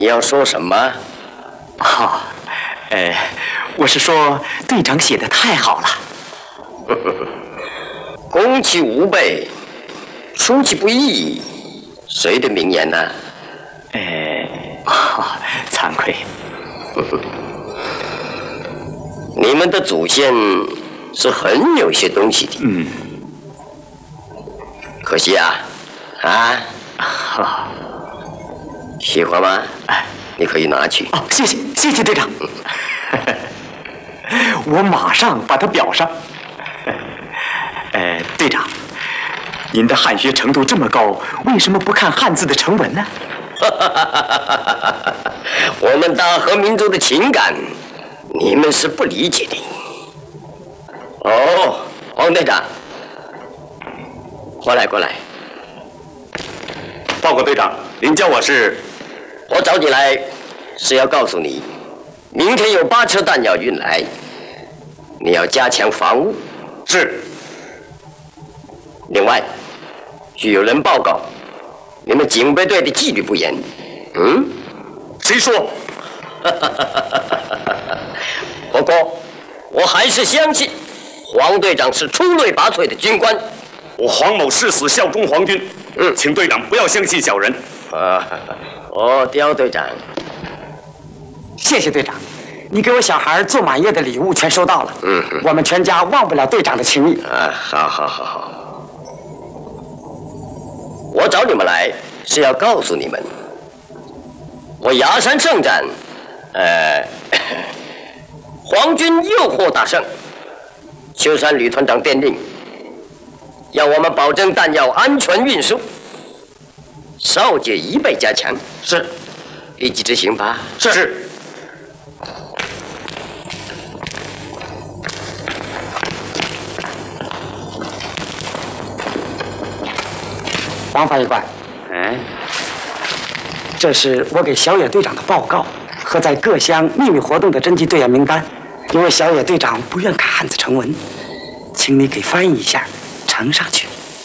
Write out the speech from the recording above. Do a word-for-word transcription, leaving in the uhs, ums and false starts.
你要说什么？ 好、哦，呃，我是说队长写的太好了。 攻其无备，出其不意，谁的名言呢？ 呃，哦，惭愧。 你们的祖先是很有些东西的。 嗯。 可惜啊，啊， 好， 喜欢吗？ 哎， 你可以拿去。 哦，谢谢，谢谢队长。我马上把它裱上。呃，队长，您的汉学程度这么高，为什么不看汉字的成文呢？ 我们大和民族的情感，你们是不理解的。哦，黄队长，过来过来。 报告队长，您叫我是？ 我找你来是要告诉你，明天有八车弹药运来，你要加强防务。 是。 另外，据有人报告，你们警备队的纪律不严。嗯？ 谁说？ 不过，我还是相信黄队长是出类拔萃的军官。 我黄某誓死效忠皇军。嗯，请队长不要相信小人。 啊，哦，刁队长， 谢谢队长，你给我小孩做满月的礼物全收到了。 嗯， 我们全家忘不了队长的情谊。 啊，好好好好。我找你们来是要告诉你们，我崖山圣战，呃，皇军又获大胜。秋山旅团长电令，要我们保证弹药安全运输，哨戒一倍加强。 是， 立即执行吧。 是。是王法医官， 嗯， 这是我给小野队长的报告和在各乡秘密活动的侦缉队员名单。因为小野队长不愿看汉字成文，请你给翻译一下，呈上去。